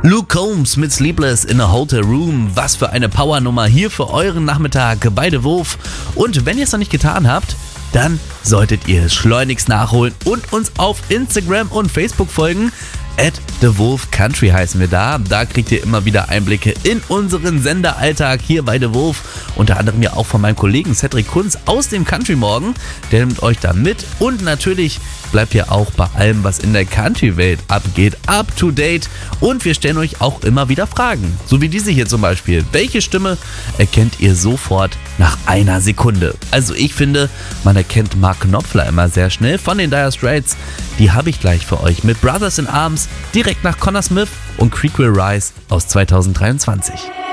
Luke Combs mit Sleepless in a Hotel Room. Was für eine Powernummer hier für euren Nachmittag bei The Wurf. Und wenn ihr es noch nicht getan habt, dann solltet ihr es schleunigst nachholen und uns auf Instagram und Facebook folgen. @TheWolfCountry heißen wir da. Da kriegt ihr immer wieder Einblicke in unseren Senderalltag hier bei The Wurf. Unter anderem ja auch von meinem Kollegen Cedric Kunz aus dem Country Morgen. Der nimmt euch da mit. Und natürlich bleibt ihr auch bei allem, was in der Country-Welt abgeht, up to date. Und wir stellen euch auch immer wieder Fragen. So wie diese hier zum Beispiel. Welche Stimme erkennt ihr sofort nach einer Sekunde? Also ich finde, man erkennt Mark Knopfler immer sehr schnell von den Dire Straits. Die habe ich gleich für euch mit Brothers in Arms direkt nach Connor Smith und Creek Will Rise aus 2023.